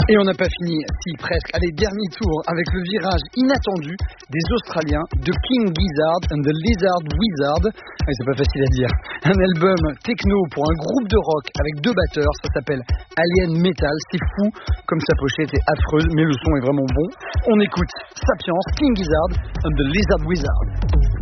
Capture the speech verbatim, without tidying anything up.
Et on n'a pas fini, si presque. Allez, dernier tour avec le virage inattendu des Australiens de King Gizzard and the Lizard Wizard. Ah, c'est pas facile à dire. Un album techno pour un groupe de rock avec deux batteurs. Ça s'appelle Alien Metal. C'est fou, comme sa pochette est affreuse, mais le son est vraiment bon. On écoute Sapiens, King Gizzard and the Lizard Wizard.